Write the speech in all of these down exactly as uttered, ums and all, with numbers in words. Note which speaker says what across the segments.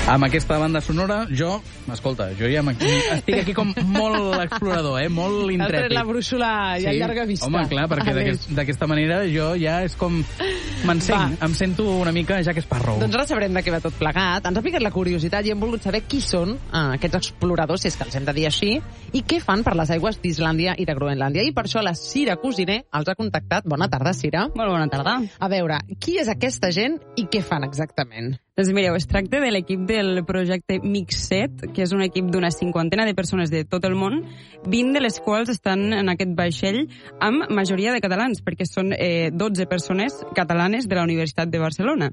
Speaker 1: Amb aquesta banda sonora, jo, escolta, jo ja estic aquí com molt explorador, eh? Molt intrèpid.
Speaker 2: Has tret la brúixola ja
Speaker 1: sí?
Speaker 2: llarga vista.
Speaker 1: Home, clar, perquè d'aquesta manera jo ja és com... M'encenc, em sento una mica Jack Sparrow.
Speaker 2: Doncs ara sabrem de què va tot plegat. Ens ha picat la curiositat i hem volgut saber qui són eh, aquests exploradors, si és que els hem de dir així, i què fan per les aigües d'Islàndia i de Groenlàndia. I per això la Cira Cosiner els ha contactat. Bona tarda, Cira.
Speaker 3: Molt bona tarda.
Speaker 2: A veure, qui és aquesta gent i què fan exactament?
Speaker 3: Doncs mireu, es tracta de l'equip del projecte Mixet, que és un equip d'una cinquantena de persones de tot el món, vint de les quals estan en aquest vaixell amb majoria de catalans, perquè són eh, dotze persones catalanes de la Universitat de Barcelona.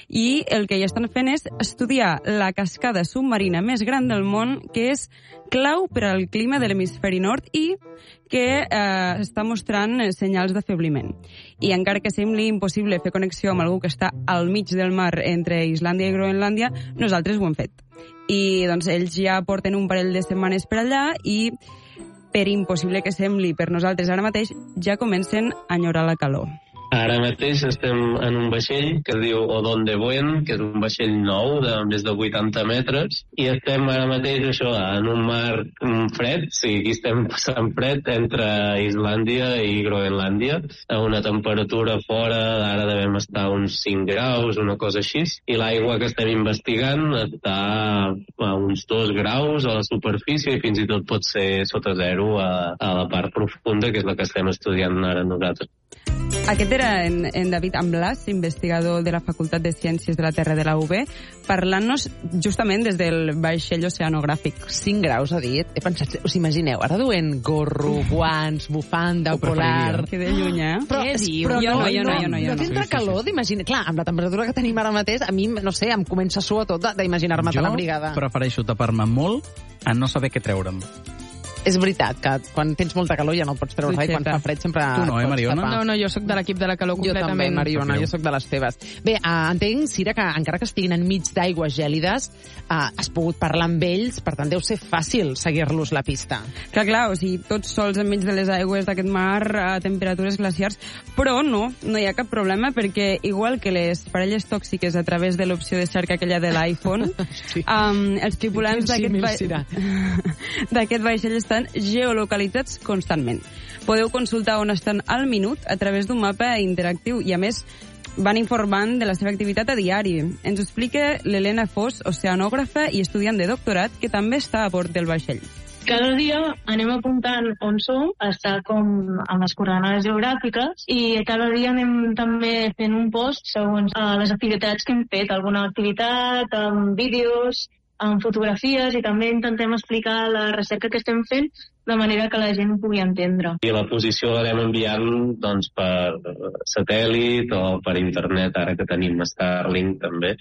Speaker 3: I el que hi estan fent és estudiar la cascada submarina més gran del món, que és clau per al clima de l'hemisferi nord i que eh, està mostrant senyals d'afebliment. I encara que sembli impossible fer connexió amb algú que està al mig del mar entre Islàndia i Groenlàndia, nosaltres ho hem fet. I doncs ells ja porten un parell de setmanes per allà i, per impossible que sembli per nosaltres ara mateix, ja comencen a enyorar la calor.
Speaker 4: Ara mateix estem en un vaixell que es diu Odon de Buen, que és un vaixell nou de més de vuitanta metres, i estem ara mateix això en un mar fred, sí, aquí estem passant fred entre Islàndia i Groenlàndia, a una temperatura fora, ara devem estar a uns cinc graus, una cosa així, i l'aigua que estem investigant està a uns dos graus a la superfície i fins i tot pot ser sota zero a, a la part profunda, que és la que estem estudiant ara nosaltres.
Speaker 3: Aquest era en, en David Amblas, investigador de la Facultat de Ciències de la Terra de la U B, parlant-nos justament des del vaixell oceanogràfic.
Speaker 2: cinc graus, ha dit. He pensat, us imagineu, ara duent gorro, guants, bufanda, polar...
Speaker 3: Que de lluny, eh?
Speaker 2: Però,
Speaker 3: Què diu?
Speaker 2: però
Speaker 3: jo
Speaker 2: no,
Speaker 3: no, jo no,
Speaker 2: no,
Speaker 3: jo no. Jo
Speaker 2: no tindrà
Speaker 3: no.
Speaker 2: calor d'imaginar... Clar, amb la temperatura que tenim ara mateix, a mi, no sé, em comença a suar tot d'imaginar-me tan abrigada.
Speaker 1: Jo prefereixo tapar-me molt a no saber què treure'm.
Speaker 2: És veritat que quan tens molta calor ja no pots treure res, i quan fa fred sempre
Speaker 1: tu no, eh, Mariona?
Speaker 5: No, no, jo sóc de l'equip de la calor completament.
Speaker 2: Jo també, Mariona, jo sóc de les teves. Bé, uh, entenc, Cira, que encara que estiguin enmig d'aigües gèlides, uh, has pogut parlar amb ells, per tant deu ser fàcil seguir-los la pista.
Speaker 3: Clar, clar, o sigui, tots sols enmig de les aigües d'aquest mar a temperatures glaciars, però no, no hi ha cap problema, perquè igual que les parelles tòxiques a través de l'opció de cerca aquella de l'iPhone, sí. um, els tripulants d'aquest va... d'aquest vaixell estan geolocalitzats constantment. Podeu consultar on estan al minut a través d'un mapa interactiu i, a més, van informant de la seva activitat a diari. Ens ho explica l'Helena Fos, oceanògrafa i estudiant de doctorat, que també està a bord del vaixell.
Speaker 6: Cada dia anem apuntant on som, està com amb les coordenades geogràfiques, i cada dia anem també fent un post segons uh, les activitats que hem fet, alguna activitat, amb vídeos, amb fotografies, i també intentem explicar la recerca que estem fent de manera que la gent ho pugui entendre.
Speaker 4: I la posició l'anem enviant doncs, per satèl·lit o per internet, ara que tenim Starlink també.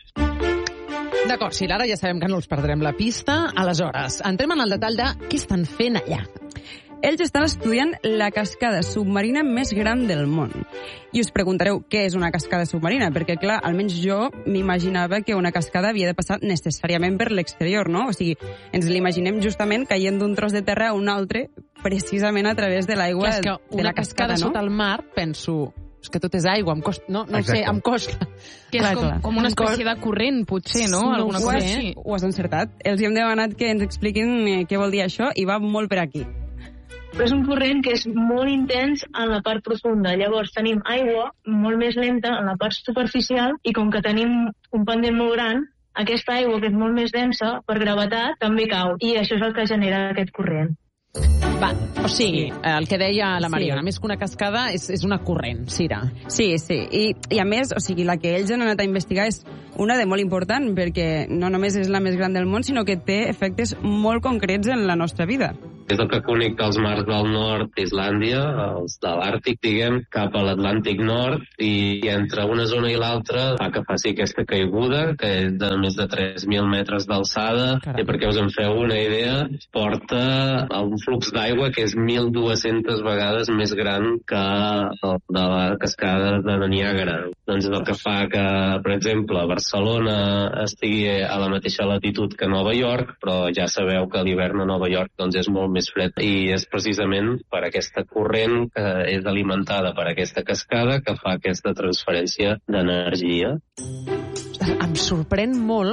Speaker 2: D'acord, si ara ja sabem que no els perdrem la pista, aleshores, entrem en el detall de què estan fent allà.
Speaker 3: Ells estan estudiant la cascada submarina més gran del món. I us preguntareu què és una cascada submarina, perquè, clar, almenys jo m'imaginava que una cascada havia de passar necessàriament per l'exterior, no? O sigui, ens l'imaginem justament caient d'un tros de terra a un altre, precisament a través de l'aigua de la cascada, no?
Speaker 2: Sota el mar, penso... És que tot és aigua, em costa... No, no ho sé, em costa.
Speaker 5: Que és com, com una espècie de corrent, potser, no?
Speaker 3: no
Speaker 5: Alguna cosa així.
Speaker 3: Ho has encertat. Els hem demanat que ens expliquin què vol dir això i va molt per aquí.
Speaker 6: Però és un corrent que és molt intens en la part profunda. Llavors tenim aigua molt més lenta en la part superficial, i com que tenim un pendent molt gran, aquesta aigua, que és molt més densa, per gravetat, també cau. I això és el que genera aquest corrent.
Speaker 2: Va, o sigui, el que deia la Mariona, sí. Més que una cascada és, és una corrent, Cira.
Speaker 3: Sí, sí, I, i a més, o sigui, la que ells han anat a investigar és una de molt important, perquè no només és la més gran del món, sinó que té efectes molt concrets en la nostra vida.
Speaker 4: És el que connecta els mars del nord d'Islàndia, els de l'Àrtic, diguem, cap a l'Atlàntic nord, i entre una zona i l'altra fa que faci aquesta caiguda, que és de més de tres mil metres d'alçada, i perquè us en feu una idea, porta a un flux d'aigua que és mil dues-centes vegades més gran que el de la cascada de Niàgara. Doncs és el que fa que, per exemple, Barcelona estigui a la mateixa latitud que Nova York, però ja sabeu que l'hivern a Nova York doncs, és molt més fred, i és precisament per aquesta corrent que és alimentada per aquesta cascada que fa aquesta transferència d'energia.
Speaker 2: Em sorprèn molt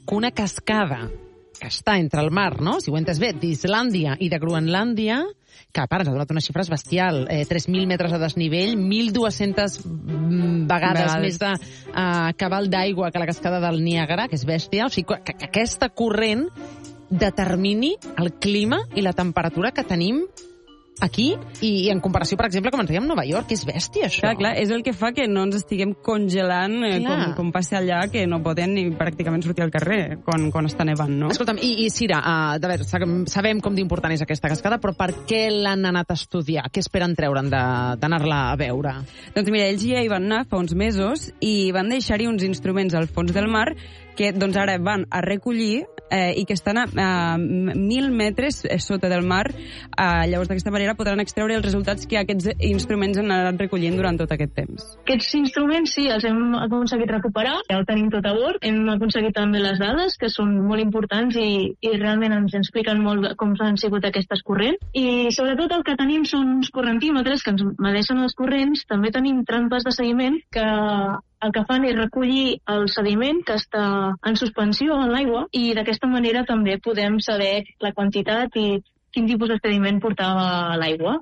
Speaker 2: que una cascada que està entre el mar, no?, si ho entes bé, d'Islàndia i de Groenlàndia, que a part ens ha donat unes xifres bestial, eh, tres mil metres de desnivell, mil dues-centes vegades, vegades més de uh, cabal d'aigua que la cascada del Niàgara, que és bèstia, o sigui, que, que aquesta corrent determini el clima i la temperatura que tenim aquí, i, i en comparació, per exemple, com ens veiem a Nova York, que és bèstia, això.
Speaker 3: Clar, clar, és el que fa que no ens estiguem congelant eh, com, com passa allà, que no podem ni pràcticament sortir al carrer quan, quan està nevant, no?
Speaker 2: Escolta'm, i, i Cira, uh, de veure, sabem com d'important és aquesta cascada, però per què l'han anat a estudiar? Què esperen treure'n d'anar-la a veure?
Speaker 3: Doncs mira, ells ja hi van anar fa uns mesos i van deixar-hi uns instruments al fons del mar que doncs ara van a recollir eh, i que estan a, a mil metres sota del mar. Eh, llavors, d'aquesta manera podran extreure els resultats que aquests instruments han anat recollint durant tot aquest temps.
Speaker 6: Aquests instruments sí, els hem aconseguit recuperar, ja ho tenim tot a bord, hem aconseguit també les dades, que són molt importants i, i realment ens expliquen molt com han sigut aquestes corrents. I sobretot el que tenim són uns correntímetres que ens medeixen els corrents, també tenim trampes de seguiment que el que fan és recollir el sediment que està en suspensió en l'aigua i d'aquesta manera també podem saber la quantitat i quin tipus de sediment portava l'aigua.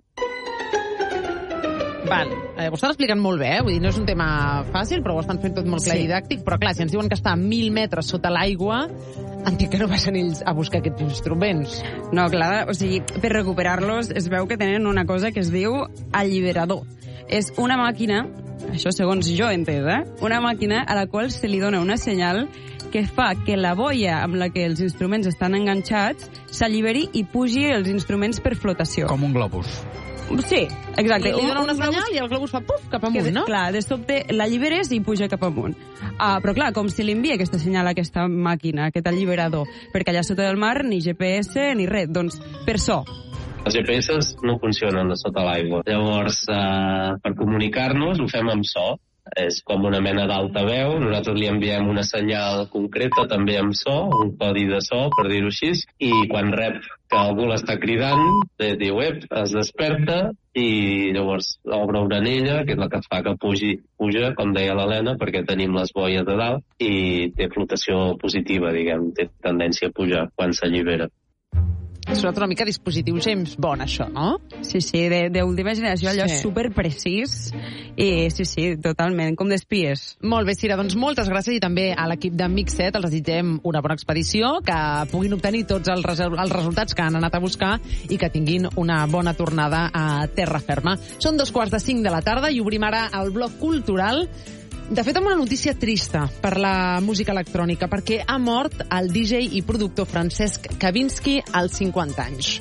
Speaker 2: Vale. Eh, ho estan explicant molt bé, eh? Vull dir, no és un tema fàcil, però ho estan fent tot molt clar i didàctic, però clar, si ens diuen que està a mil metres sota l'aigua, entenc que no passen ells a buscar aquests instruments.
Speaker 3: No, clar, o sigui, per recuperar-los es veu que tenen una cosa que es diu alliberador. És una màquina, això segons jo he entès, eh? Una màquina a la qual se li dona una senyal que fa que la boia amb la que els instruments estan enganxats s'alliberi i pugi els instruments per flotació.
Speaker 1: Com un globus.
Speaker 3: Sí, exacte.
Speaker 2: Li dona una senyal i el globus fa puf cap amunt,
Speaker 3: que,
Speaker 2: no?
Speaker 3: Clar, de sobte l'alliberes i puja cap amunt. Uh, però clar, com se li envia aquesta senyal a aquesta màquina, aquest alliberador? Perquè allà sota del mar ni G P S ni res, doncs per so.
Speaker 4: Els G P S no funcionen de sota l'aigua. Llavors, eh, per comunicar-nos ho fem amb so. És com una mena d'altaveu. Nosaltres li enviem una senyal concreta, també amb so, un codi de so, per dir-ho així, i quan rep que algú l'està cridant, diu, ep, es desperta, i llavors obre una anella, que és la que fa que pugi, puja, com deia l'Helena, perquè tenim les boies de dalt, i té flotació positiva, diguem, té tendència a pujar quan s'allibera.
Speaker 2: És una mica dispositiu James Bond, això, no?
Speaker 3: Sí, sí, d'última generació, allò
Speaker 2: sí.
Speaker 3: Superprecís. I sí, sí, totalment, com d'espies.
Speaker 2: Molt bé, Cira, doncs moltes gràcies i també a l'equip de Mixset els desitgem una bona expedició, que puguin obtenir tots els, els resultats que han anat a buscar i que tinguin una bona tornada a terra ferma. Són dos quarts de cinc de la tarda i obrim ara el bloc cultural. De fet, amb una notícia trista per la música electrònica, perquè ha mort el D J i productor Francesc Kavinsky als cinquanta anys.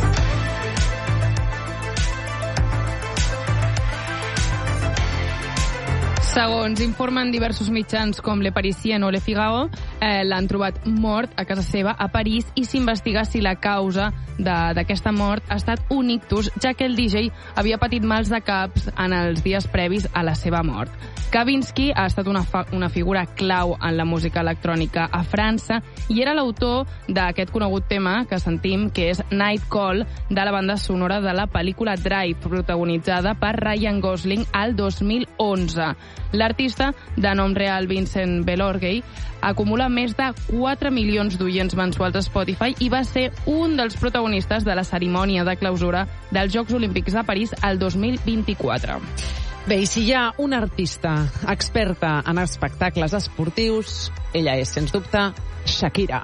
Speaker 5: Segons informen diversos mitjans com Le Parisien o Le Figaro, eh, l'han trobat mort a casa seva a París i s'investiga si la causa d'aquesta mort ha estat un ictus, ja que el D J havia patit mals de caps en els dies previs a la seva mort. Kavinsky ha estat una, una figura clau en la música electrònica a França i era l'autor d'aquest conegut tema que sentim, que és Night Call, de la banda sonora de la pel·lícula Drive, protagonitzada per Ryan Gosling al dos mil onze. L'artista, de nom real Vincent Belorgey, acumula més de quatre milions d'oients mensuals a Spotify i va ser un dels protagonistes de la cerimònia de clausura dels Jocs Olímpics de París el dos mil vint-i-quatre.
Speaker 2: Bé, i si hi ha una artista experta en espectacles esportius, ella és, sens dubte, Shakira.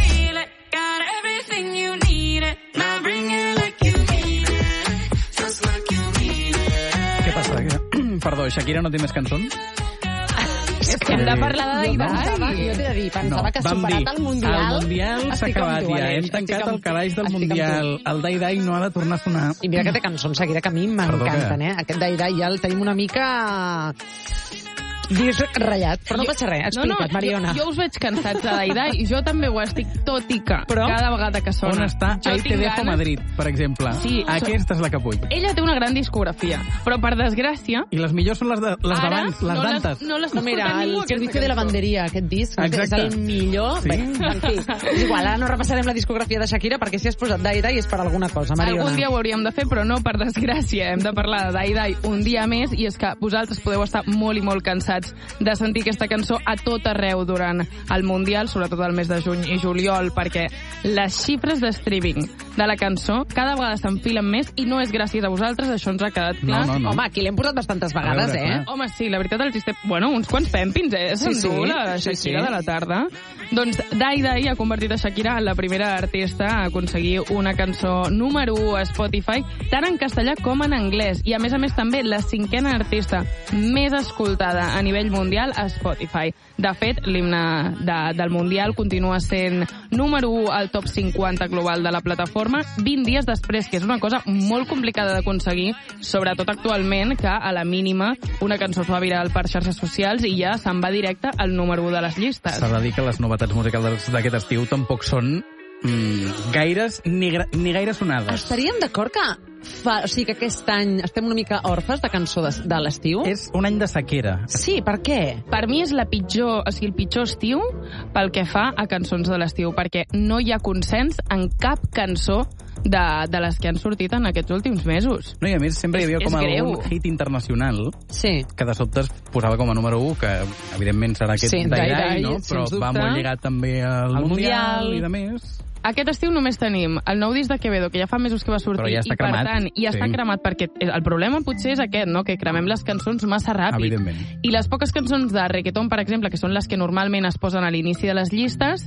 Speaker 1: Què passa? Perdó, Shakira no té més cançons?
Speaker 5: És que hem de parlar de Dai-Dai.
Speaker 2: Jo t'he de dir, pensava
Speaker 1: no,
Speaker 2: que superat el Mundial...
Speaker 1: El Mundial s'ha acabat ja, hem tancat el calaix del Mundial. El Dai-Dai no ha de tornar a sonar.
Speaker 2: I mira que té cançons, Shakira, que a mi m'encanten, eh? Aquest Dai-Dai ja el tenim una mica... Dius ratllat, però no passa res, explica't,
Speaker 5: no, no,
Speaker 2: Mariona.
Speaker 5: Jo, jo us veig cansats de Dai-Dai i jo també ho estic, tot i que però, cada vegada que sona...
Speaker 1: On està Ahí te dejo Madrid, per exemple?
Speaker 5: Sí,
Speaker 1: aquesta és la que vull.
Speaker 5: Ella té una gran discografia, però per desgràcia...
Speaker 1: I les millors són les d'abans, les
Speaker 5: no
Speaker 1: d'antes.
Speaker 5: Les, no les
Speaker 2: no, mira, el Servicio de Lavanderia, aquest disc,
Speaker 1: exacte.
Speaker 2: És el millor.
Speaker 1: Sí.
Speaker 2: Bé, en fi, és igual, ara no repassarem la discografia de Shakira perquè si has posat Dai-Dai és per alguna cosa, Mariona.
Speaker 5: Algun dia ho hauríem de fer, però no, per desgràcia. Hem de parlar de Dai-Dai un dia més i és que vosaltres podeu estar molt i molt cansats acostumats de sentir aquesta cançó a tot arreu durant el Mundial, sobretot el mes de juny i juliol, perquè les xifres de streaming de la cançó cada vegada s'enfilen més i no és gràcies a vosaltres, això ens ha quedat clar.
Speaker 1: No, no, no.
Speaker 2: Home, aquí l'hem portat bastantes vegades,
Speaker 1: veure,
Speaker 2: eh?
Speaker 1: clar.
Speaker 5: Home, sí, la veritat, el sistema... Bueno, uns quants pèmpins, eh?
Speaker 2: Sí, sí.
Speaker 5: S'endú la
Speaker 2: Sí,
Speaker 5: Shakira
Speaker 2: sí.
Speaker 5: de la tarda. Doncs Dai Dai ha convertit a Shakira en la primera artista a aconseguir una cançó número u a Spotify, tant en castellà com en anglès. I, a més a més, també la cinquena artista més escoltada a nivell mundial a Spotify. De fet, l'himne de, del Mundial continua sent número u al top cinquanta global de la plataforma vint dies després, que és una cosa molt complicada d'aconseguir, sobretot actualment, que a la mínima una cançó es fa viral per xarxes socials i ja se'n va directe al número u de les llistes.
Speaker 1: S'ha de dir que les novetats musicals d'aquest estiu tampoc són mm, gaires ni, gra- ni gaire sonades.
Speaker 2: Estaríem d'acord que, fa, o sigui, que aquest any estem una mica orfes de cançó de, de l'estiu?
Speaker 1: És un any de sequera.
Speaker 2: Sí, per què?
Speaker 5: Per mi és la pitjor, o sigui, el pitjor estiu pel que fa a cançons de l'estiu, perquè no hi ha consens en cap cançó de, de les que han sortit en aquests últims mesos.
Speaker 1: No, i a més sempre hi havia
Speaker 5: És-
Speaker 1: com
Speaker 5: és greu.
Speaker 1: algun hit internacional
Speaker 2: Sí.
Speaker 1: que de sobte es posava com a número u, que evidentment serà aquest
Speaker 2: Sí,
Speaker 1: Dai
Speaker 2: Dai
Speaker 1: Dai,
Speaker 2: Dai,
Speaker 1: no?
Speaker 2: sens
Speaker 1: Però va
Speaker 2: dubte.
Speaker 1: molt lligat també al,
Speaker 2: Al
Speaker 1: Mundial,
Speaker 2: Mundial
Speaker 1: i de més.
Speaker 5: Aquest estiu només tenim el nou disc de Quevedo, que ja fa mesos que va sortir,
Speaker 1: Però ja està
Speaker 5: i per
Speaker 1: cremat,
Speaker 5: tant, ja
Speaker 1: sí.
Speaker 5: està cremat, perquè el problema potser és aquest, no? Que cremem les cançons massa ràpid.
Speaker 1: Evidentment.
Speaker 5: I les poques cançons de reggaeton, per exemple, que són les que normalment es posen a l'inici de les llistes,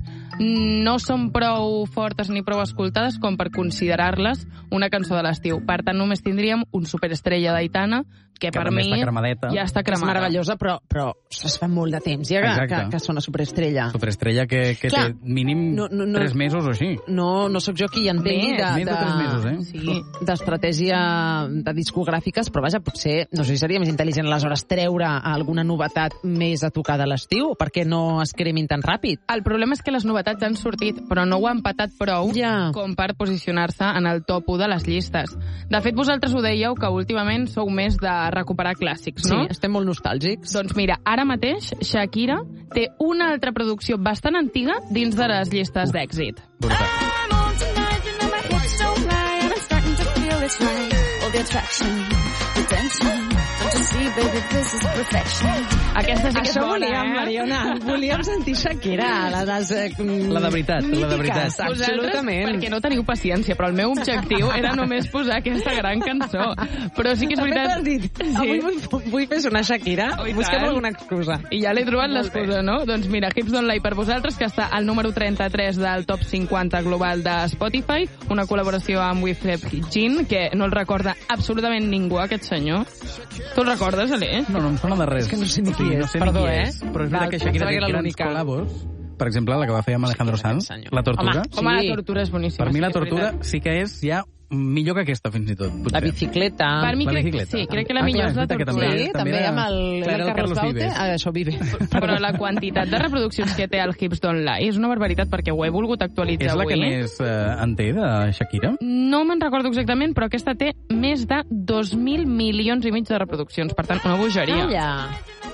Speaker 5: no són prou fortes ni prou escoltades com per considerar-les una cançó de l'estiu. Per tant, només tindríem un superestrella d'Aitana, que,
Speaker 1: Que
Speaker 5: per
Speaker 1: també
Speaker 5: mi
Speaker 1: està cremadeta.
Speaker 5: ja està
Speaker 2: Que és
Speaker 5: cremada.
Speaker 2: meravellosa, però, però es fa molt de temps ja que,
Speaker 1: Exacte.
Speaker 2: que, que sona superestrella.
Speaker 1: Superestrella que, que
Speaker 2: Clar,
Speaker 1: té mínim
Speaker 2: no- no- no-
Speaker 1: tres mesos o així.
Speaker 2: No, no sóc jo qui entengui
Speaker 5: Més,
Speaker 2: de,
Speaker 1: més de tres mesos, eh?
Speaker 5: Sí.
Speaker 2: d'estratègia de discogràfiques, però vaja, potser, no sé si seria més intel·ligent aleshores treure alguna novetat més a tocar de l'estiu, perquè no es cremin tan ràpid.
Speaker 5: El problema és que les novetats han sortit, però no ho han patat prou
Speaker 2: Ja.
Speaker 5: com per posicionar-se en el top u de les llistes. De fet, vosaltres ho dèieu, que últimament sou més de recuperar clàssics, no?
Speaker 2: Sí, estem molt nostàlgics.
Speaker 5: Doncs mira, ara mateix Shakira té una altra producció bastant antiga dins de les llistes d'èxit.
Speaker 1: Brutal.
Speaker 5: Aquesta sí que és
Speaker 2: Això
Speaker 5: bona,
Speaker 2: volíem,
Speaker 5: eh?
Speaker 2: Mariona. Volíem sentir Shakira, la de...
Speaker 1: La de veritat, la de veritat.
Speaker 5: Vosaltres,
Speaker 2: Absolutament.
Speaker 5: perquè no teniu paciència, però el meu objectiu era només posar aquesta gran cançó. Però sí que és
Speaker 2: També
Speaker 5: veritat...
Speaker 2: t'has dit, avui vull, vull fer sonar Shakira,
Speaker 5: Oh, i
Speaker 2: busquem
Speaker 5: tant.
Speaker 2: alguna excusa.
Speaker 5: I ja l'he trobat
Speaker 2: Molt
Speaker 5: l'excusa, no? Doncs mira, Hips Don't Lie per vosaltres, que està al número trenta-tres del top cinquanta global de Spotify, una col·laboració amb Wyclef Jean, que no el recorda absolutament ningú, aquest senyor. Tu el recordes, Ale?
Speaker 1: No, no em sona de res.
Speaker 2: És que no sé ni qui és,
Speaker 1: no sé
Speaker 2: perdó,
Speaker 1: ni qui
Speaker 2: eh?
Speaker 1: és, però és
Speaker 2: Val,
Speaker 1: veritat que Shakira
Speaker 2: pensava
Speaker 1: té
Speaker 2: que era
Speaker 1: grans
Speaker 2: l'única.
Speaker 1: col·labos. Per exemple, la que va fer amb Alejandro Sanz,
Speaker 2: senyor.
Speaker 1: La Tortura.
Speaker 2: Home,
Speaker 5: Home,
Speaker 2: Sí.
Speaker 5: la tortura és boníssima.
Speaker 1: Per mi
Speaker 5: sí
Speaker 1: la
Speaker 5: que és
Speaker 1: Tortura
Speaker 5: veritat.
Speaker 1: sí que és ja millor que aquesta, fins i tot. Potser.
Speaker 2: La bicicleta.
Speaker 5: Per mi
Speaker 1: La
Speaker 5: crec,
Speaker 1: bicicleta.
Speaker 5: sí, crec que la
Speaker 1: Ah,
Speaker 5: millor
Speaker 1: clar,
Speaker 5: és la
Speaker 1: és veritat que
Speaker 5: tortura.
Speaker 1: també-
Speaker 2: Sí, també
Speaker 1: era
Speaker 2: amb el,
Speaker 1: Clara
Speaker 2: el
Speaker 1: del
Speaker 2: Carlos
Speaker 1: Carlos
Speaker 2: Baute.
Speaker 1: Vives.
Speaker 2: Ah, això, Vive.
Speaker 5: Però la quantitat de reproduccions que té el Hips Don't Lie és una barbaritat, perquè ho he volgut actualitzar
Speaker 1: És la que
Speaker 5: avui.
Speaker 1: més eh, en té, de Shakira?
Speaker 5: No me'n recordo exactament, però aquesta té més de dos mil milions i mig de reproduccions. Per tant, una bogeria.
Speaker 2: Calla.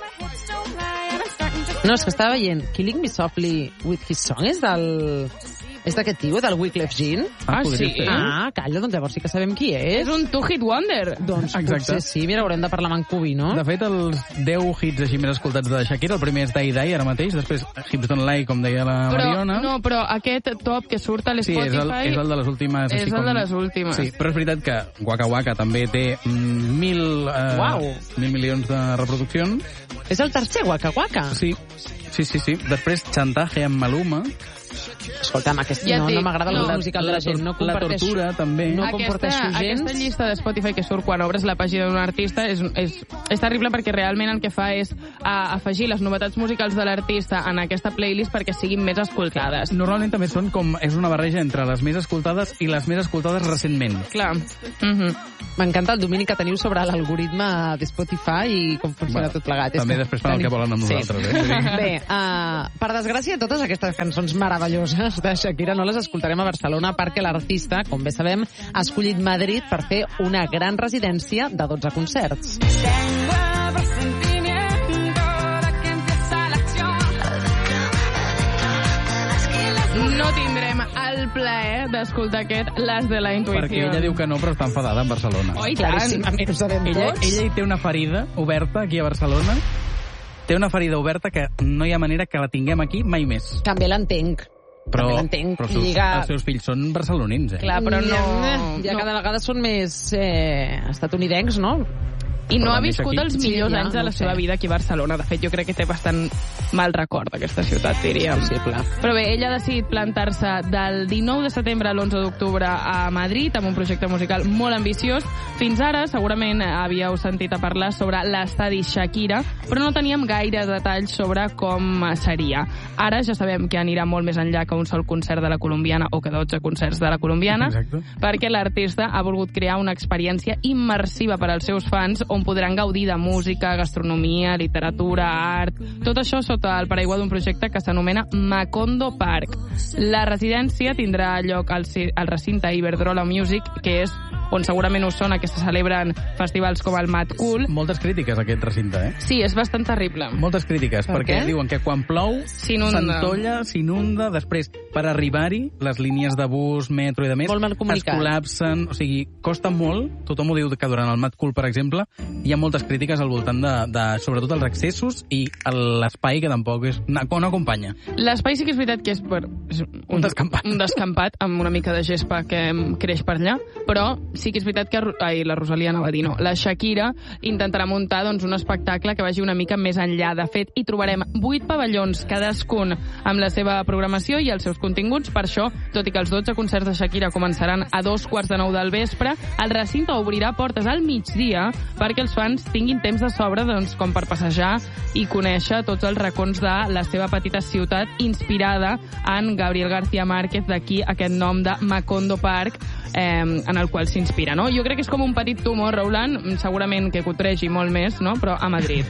Speaker 2: No, és que estava veient Killing Me Softly with His Song és del... És d'aquest tio, del Wyclef Jean?
Speaker 5: Ah,
Speaker 1: podria
Speaker 5: sí?
Speaker 1: ser.
Speaker 2: Ah, calla, doncs llavors sí que sabem qui és.
Speaker 5: És un two-hit wonder.
Speaker 2: Doncs
Speaker 1: Exacte.
Speaker 2: potser sí, mira, haurem de parlar amb en Cubi, no?
Speaker 1: De fet, els deu hits així més escoltats de Shakira, el primer és Dai Dai, ara mateix, després Hips Don't Lie, com deia la
Speaker 5: Però,
Speaker 1: Mariona.
Speaker 5: no, però aquest top que surt a
Speaker 1: Sí,
Speaker 5: l'Spotify...
Speaker 1: és el, és el de les últimes.
Speaker 5: És
Speaker 1: així
Speaker 5: el
Speaker 1: com...
Speaker 5: de les últimes.
Speaker 1: Sí, però és veritat que Waka Waka també té mm, mil, eh,
Speaker 2: Uau.
Speaker 1: mil milions de reproduccions.
Speaker 2: És el tercer Waka Waka.
Speaker 1: Sí, sí, sí, sí. Després Chantaje amb Maluma.
Speaker 2: Escolta'm, aquest,
Speaker 5: Ja
Speaker 2: no,
Speaker 5: et
Speaker 2: no
Speaker 5: dic,
Speaker 2: m'agrada
Speaker 5: no.
Speaker 2: la música de la gent. No
Speaker 1: La
Speaker 2: comparteixo,
Speaker 1: Tortura, també.
Speaker 2: No
Speaker 5: aquesta,
Speaker 2: comparteixo gens.
Speaker 5: aquesta llista de Spotify que surt quan obres la pàgina d'un artista és, és, és terrible, perquè realment el que fa és a, afegir les novetats musicals de l'artista en aquesta playlist perquè siguin més escoltades.
Speaker 1: Normalment també són com... És una barreja entre les més escoltades i les més escoltades recentment.
Speaker 5: Clar. Mm -hmm.
Speaker 2: M'encanta el domini que teniu sobre l'algoritme de Spotify i com funciona
Speaker 1: Bueno,
Speaker 2: tot plegat. És
Speaker 1: també
Speaker 2: que
Speaker 1: després fan el
Speaker 2: tenim-
Speaker 1: que volen amb
Speaker 2: Sí.
Speaker 1: nosaltres, eh? Vull dir-
Speaker 2: Bé, uh, per desgràcia, totes aquestes cançons meravelloses de Shakira no les escoltarem a Barcelona perquè l'artista, com bé sabem, ha escollit Madrid per fer una gran residència de dotze concerts.
Speaker 5: No tindrem el plaer d'escoltar aquest Las de la Intuició.
Speaker 1: Perquè ella diu que no, però està enfadada amb Barcelona.
Speaker 5: Oh, i tant.
Speaker 2: Claríssimament ho sabem
Speaker 1: Ella,
Speaker 2: tots.
Speaker 1: ella hi té una ferida oberta aquí a Barcelona. té una ferida oberta que no hi ha manera que la tinguem aquí mai més.
Speaker 2: També l'entenc.
Speaker 1: Però,
Speaker 2: També l'entenc.
Speaker 1: però els, seus,
Speaker 2: Lliga...
Speaker 1: els seus fills són barcelonins, eh?
Speaker 5: Clar, però no...
Speaker 2: Ja
Speaker 5: no.
Speaker 2: cada vegada són més eh, estatunidencs, no?
Speaker 5: I no
Speaker 1: Però
Speaker 5: ha
Speaker 1: va néixer
Speaker 5: viscut
Speaker 1: aquí.
Speaker 5: els millors
Speaker 2: Sí, ja,
Speaker 5: anys de
Speaker 2: no
Speaker 5: la
Speaker 2: ho
Speaker 5: seva
Speaker 2: sé.
Speaker 5: vida aquí a Barcelona. De fet, jo crec que té bastant mal record d'aquesta ciutat, diríem.
Speaker 2: Possible.
Speaker 5: Però bé, ella ha decidit plantar-se del dinou de setembre a l'onze d'octubre a Madrid amb un projecte musical molt ambiciós. Fins ara, segurament havíeu sentit a parlar sobre l'estadi Shakira, però no teníem gaire detalls sobre com seria. Ara ja sabem que anirà molt més enllà que un sol concert de la colombiana o que dotze concerts de la colombiana,
Speaker 1: Exacte.
Speaker 5: perquè l'artista ha volgut crear una experiència immersiva per als seus fans on podran gaudir de música, gastronomia, literatura, art... Tot això sota el paraigua d'un projecte que s'anomena Macondo Park. La residència tindrà lloc al, al recinte Iberdrola Music, que és on segurament us sona que se celebren festivals com el Mad Cool.
Speaker 1: Moltes crítiques a aquest recinte, eh?
Speaker 5: Sí, és bastant terrible.
Speaker 1: Moltes crítiques,
Speaker 2: Per
Speaker 1: perquè
Speaker 2: què?
Speaker 1: diuen que quan plou
Speaker 5: S'inunda.
Speaker 1: s'entolla, s'inunda, després per arribar-hi les línies de bus, metro i de més
Speaker 2: Molt mal comunicat.
Speaker 1: es col·lapsen, o sigui, costa molt, tothom ho diu que durant el Mad Cool, per exemple, hi ha moltes crítiques al voltant de, de sobretot els accessos i l'espai que tampoc és, no, no acompanya.
Speaker 5: L'espai sí que és veritat que és, per, és un,
Speaker 1: Un descampat.
Speaker 5: un descampat amb una mica de gespa que em creix per allà, però sí que és veritat que ai, la Rosalia anava a dir no. La Shakira intentarà muntar doncs, un espectacle que vagi una mica més enllà. De fet, hi trobarem vuit pavellons, cadascun amb la seva programació i els seus continguts. Per això, tot i que els dotze concerts de Shakira començaran a dos quarts de nou del vespre, el recinte obrirà portes al migdia perquè els fans tinguin temps de sobre doncs, com per passejar i conèixer tots els racons de la seva petita ciutat inspirada en Gabriel García Márquez, d'aquí aquest nom de Macondo Park, eh, en el qual s'inspira, no? Jo crec que és com un petit tumor, Roland, segurament que cotregi molt més, no? Però a Madrid.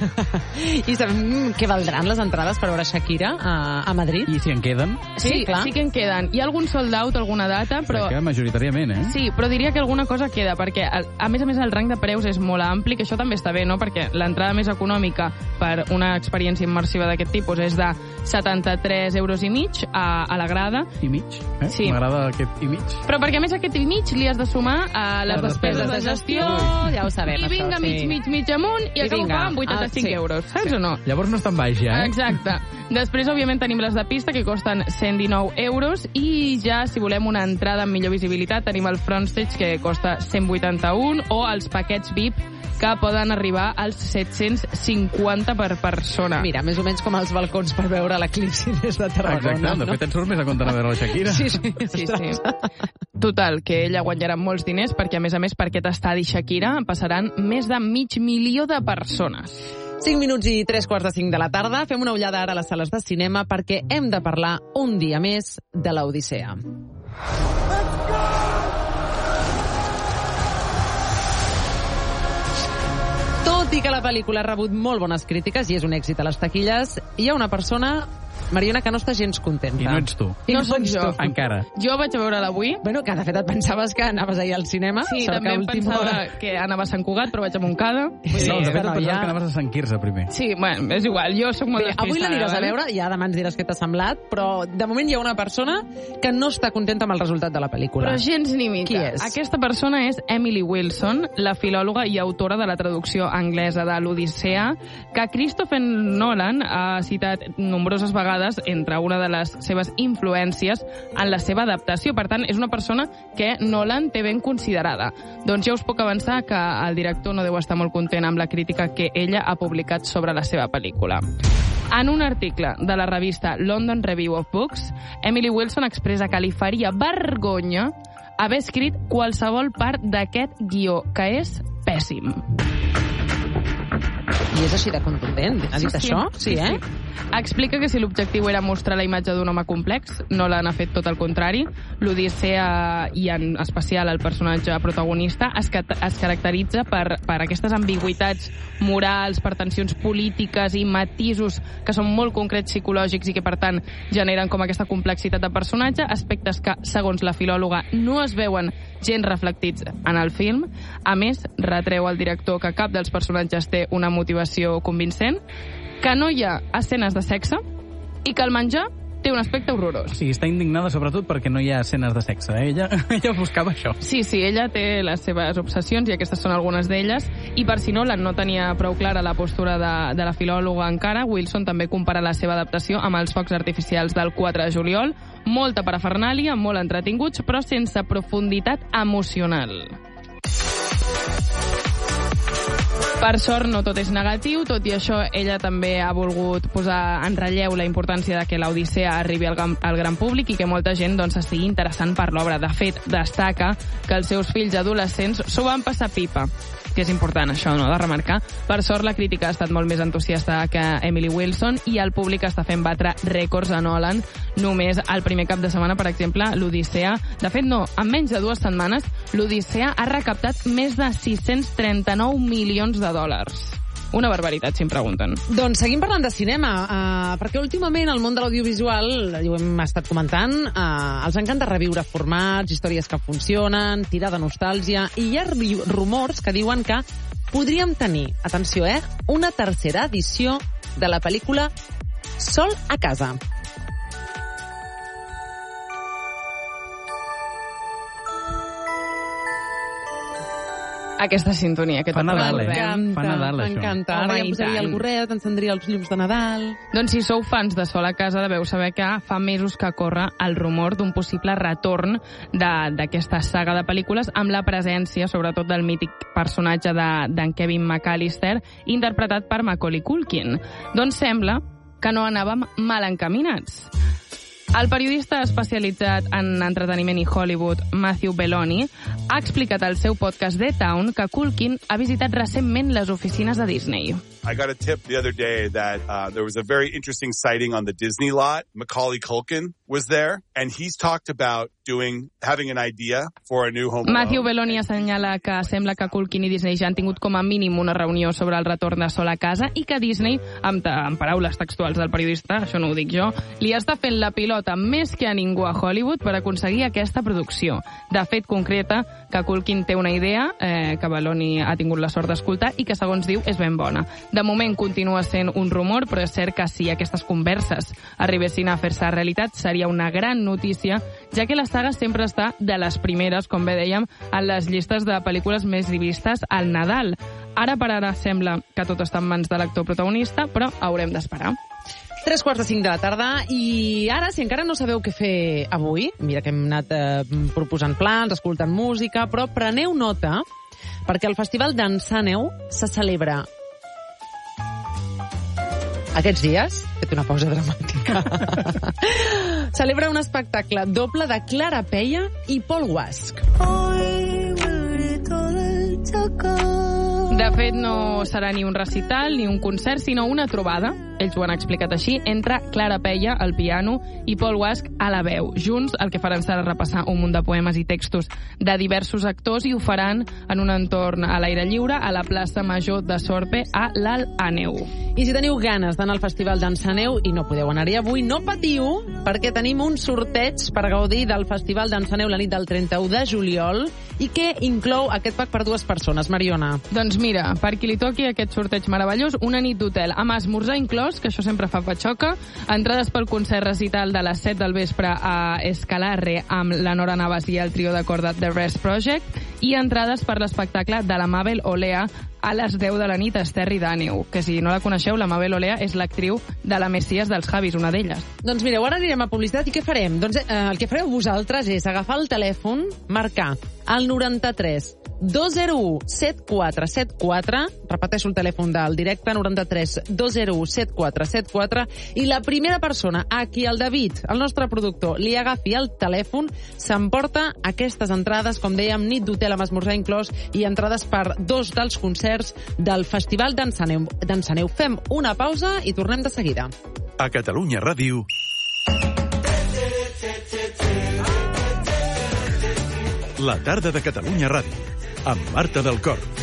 Speaker 2: I sabem què valdran les entrades per veure Shakira a, a Madrid?
Speaker 1: I si en queden,
Speaker 2: Sí, clar.
Speaker 5: sí que en queden. Hi ha algun sold out, alguna data, però...
Speaker 1: crec que majoritàriament, eh?
Speaker 5: Sí, però diria que alguna cosa queda, perquè a, a més a més el rang de preus és molt ampli, que això també està bé, no? Perquè l'entrada més econòmica per una experiència immersiva d'aquest tipus és de setanta-tres euros i mig a, a la grada,
Speaker 1: I mig, eh?
Speaker 5: Sí.
Speaker 1: M'agrada aquest i mig.
Speaker 5: però perquè a més aquest i mig li has de sumar a les
Speaker 1: Les
Speaker 5: despeses de
Speaker 1: despeses.
Speaker 5: gestió,
Speaker 2: Ui, ja ho sabem,
Speaker 5: i vinga,
Speaker 2: això, sí.
Speaker 5: mig, mig, mig amunt, i,
Speaker 2: I
Speaker 5: acabo
Speaker 2: vinga.
Speaker 5: pagant vuitanta-cinc
Speaker 2: Ah, sí.
Speaker 5: euros, saps o no?
Speaker 1: Llavors no és tan baix, ja, eh?
Speaker 5: Exacte. Després, òbviament, tenim les de pista, que costen cent dinou euros, i ja, si volem una entrada amb millor visibilitat, tenim el frontstage, que costa cent vuitanta-un, o els paquets V I P, que poden arribar als set-cents cinquanta per persona.
Speaker 2: Mira, més o menys com els balcons per veure l'eclipsi des de Tarragona.
Speaker 1: Exacte, de fet et surt més a compte anar a veure la Shakira.
Speaker 2: Sí, sí,
Speaker 5: Sí, sí. Total, que ella guanyarà molts diners perquè, a més a més, per aquest estadi Shakira passaran més de mig milió de persones.
Speaker 2: cinc minuts i tres quarts de cinc de la tarda. Fem una ullada ara a les sales de cinema perquè hem de parlar un dia més de l'Odissea. Tot i que la pel·lícula ha rebut molt bones crítiques i és un èxit a les taquilles, hi ha una persona, Mariona, que no està gens contenta.
Speaker 1: I no ets tu.
Speaker 2: I
Speaker 5: No sóc
Speaker 2: ets
Speaker 5: jo.
Speaker 2: tu.
Speaker 1: Encara.
Speaker 5: Jo vaig a veure-la avui.
Speaker 2: Bueno, que de fet et pensaves que anaves ahir al cinema.
Speaker 5: Sí,
Speaker 2: sort
Speaker 5: també
Speaker 2: que a
Speaker 5: em
Speaker 2: última
Speaker 5: pensava
Speaker 2: hora-
Speaker 5: que anava a Sant Cugat, però vaig a Montcada. Vull
Speaker 1: No,
Speaker 5: dir,
Speaker 1: de fet,
Speaker 2: però
Speaker 1: et pensaves
Speaker 2: ja-
Speaker 1: que anaves a Sant Quirze primer.
Speaker 5: sí, bueno, és igual, jo sóc molt
Speaker 2: Bé, avui
Speaker 5: despistada.
Speaker 2: l'aniràs a
Speaker 5: vale?
Speaker 2: veure, ja demà ens diràs què t'ha semblat, però de moment hi ha una persona que no està contenta amb el resultat de la pel·lícula.
Speaker 5: Però gens ni mica.
Speaker 2: Qui és?
Speaker 5: Aquesta persona és Emily Wilson, la filòloga i autora de la traducció anglesa de l'Odissea, que Christopher Nolan ha citat nombroses vegades entre una de les seves influències en la seva adaptació. Per tant, és una persona que Nolan té ben considerada. Doncs ja us puc avançar que el director no deu estar molt content amb la crítica que ella ha publicat sobre la seva pel·lícula. En un article de la revista London Review of Books, Emily Wilson expressa que li faria vergonya haver escrit qualsevol part d'aquest guió, que és pèssim.
Speaker 2: I és així de contundent, ha dit això? Sí, eh?
Speaker 5: Explica que si l'objectiu era mostrar la imatge d'un home complex, no l'han fet tot el contrari. L'Odissea, i en especial el personatge protagonista, es, ca es caracteritza per, per aquestes ambigüitats morals, per tensions polítiques i matisos que són molt concrets psicològics i que, per tant, generen com aquesta complexitat de personatge, aspectes que, segons la filòloga, no es veuen gens reflectits en el film. A més, retreu al director que cap dels personatges té una motivació convincent, que no hi ha escenes de sexe i que el menjar té un aspecte horrorós.
Speaker 1: O sigui, està indignada sobretot perquè no hi ha escenes de sexe. Eh? Ella, ella buscava això.
Speaker 5: Sí, sí, ella té les seves obsessions i aquestes són algunes d'elles. I per si Nolan no tenia prou clara la postura de, de la filòloga encara, Wilson també compara la seva adaptació amb els focs artificials del quatre de juliol. Molta parafernàlia, molt entretinguts, però sense profunditat emocional. Per sort, no tot és negatiu, tot i això, ella també ha volgut posar en relleu la importància de que l'Odissea arribi al, al gran públic i que molta gent doncs, estigui interessant per l'obra. De fet, destaca que els seus fills adolescents s'ho van passar pipa, que és important això, no?, de remarcar. Per sort, la crítica ha estat molt més entusiasta que Emily Wilson i el públic està fent batre rècords a Nolan. Només el primer cap de setmana, per exemple, l'Odissea... De fet, no, en menys de dues setmanes, l'Odissea ha recaptat més de sis-cents trenta-nou milions de dòlars. Una barbaritat, si em pregunten.
Speaker 2: Doncs seguim parlant de cinema, uh, perquè últimament el món de l'audiovisual, ho hem estat comentant, uh, els encanta reviure formats, històries que funcionen, tirar de nostàlgia, i hi ha rumors que diuen que podríem tenir, atenció, eh, una tercera edició de la pel·lícula Sol a casa.
Speaker 5: Aquesta sintonia que
Speaker 1: Fa Nadal, eh?
Speaker 2: M'encanta,
Speaker 1: Fa Nadal, això.
Speaker 2: m'encanta.
Speaker 5: Home,
Speaker 2: Ara ja
Speaker 5: i
Speaker 2: em posaria
Speaker 5: tant.
Speaker 2: el gorret, encendria els llums de Nadal...
Speaker 5: Doncs si sou fans de Sol a casa, deveu saber que fa mesos que corre el rumor d'un possible retorn d'aquesta saga de pel·lícules amb la presència, sobretot, del mític personatge d'en de, Kevin McAllister, interpretat per Macaulay Culkin. Doncs sembla que no anàvem mal encaminats. El periodista especialitzat en entreteniment i Hollywood, Matthew Belloni, ha explicat al seu podcast The Town que Culkin ha visitat recentment les oficines de Disney.
Speaker 7: I got a tip the other day that uh, there was a very interesting sighting on the Disney lot. Macaulay Culkin was there, and he's talked about doing, having an idea for a new Home Alone.
Speaker 5: Matthew Belloni assenyala que sembla que Culkin i Disney ja han tingut com a mínim una reunió sobre el retorn de Sol a casa i que Disney, amb, amb paraules textuals del periodista, això no ho dic jo, li està fent la pilota més que a ningú a Hollywood per aconseguir aquesta producció. De fet, concreta que Culkin té una idea eh, que Belloni ha tingut la sort d'escoltar i que, segons diu, és ben bona. De moment continua sent un rumor, però és cert que si aquestes converses arribessin a fer-se realitat seria una gran notícia, ja que la saga sempre està de les primeres, com bé dèiem, en les llistes de pel·lícules més vistes al Nadal. Ara per ara sembla que tot està en mans de l'actor protagonista, però haurem d'esperar.
Speaker 2: Tres quarts de cinc de la tarda, i ara, si encara no sabeu què fer avui, mira que hem anat eh, proposant plans, escoltant música, però preneu nota, perquè el Festival d'Ensàneu se celebra aquests dies, he fet una pausa dramàtica, celebra un espectacle doble de Clara Peia i Paul Guasc.
Speaker 5: De fet, no serà ni un recital ni un concert, sinó una trobada, ells ho han explicat així, entre Clara Peia al piano i Paul Guasc a la veu. Junts el que faran serà repassar un munt de poemes i textos de diversos actors i ho faran en un entorn a l'aire lliure a la plaça Major de Sorpe a l'Alt Àneu.
Speaker 2: I si teniu ganes d'anar al Festival d'Ensàneu i no podeu anar-hi avui, no patiu, perquè tenim un sorteig per gaudir del Festival d'Ensàneu la nit del trenta-u de juliol i que inclou aquest pack per dues persones. Mariona.
Speaker 5: Doncs mira, per qui li toqui aquest sorteig meravellós, una nit d'hotel amb esmorzar inclòs, que això sempre fa patxoca, entrades pel concert recital de les set del vespre a Escalarre amb la Nora Navas i el trio de corda The Rest Project i entrades per l'espectacle de la Mabel Olea a les deu de la nit a Esterri d'Àneu, que si no la coneixeu, la Mabel Olea és l'actriu de la Messies dels Javis, una d'elles.
Speaker 2: Doncs mireu, ara anirem a publicitat i què farem? Doncs eh, el que fareu vosaltres és agafar el telèfon, marcar el noranta-tres dos zero u set quatre set quatre, repeteixo el telèfon del directe, noranta-tres dos zero u set quatre set quatre, i la primera persona a qui el David, el nostre productor, li agafi el telèfon, s'emporta aquestes entrades, com dèiem, nit d'hotel amb esmorzar inclòs i entrades per dos dels concerts del Festival d'Ensàneu. d'Ensàneu. Fem una pausa i tornem de seguida.
Speaker 8: A Catalunya Ràdio... La tarda de Catalunya Ràdio, amb Marta del Cor.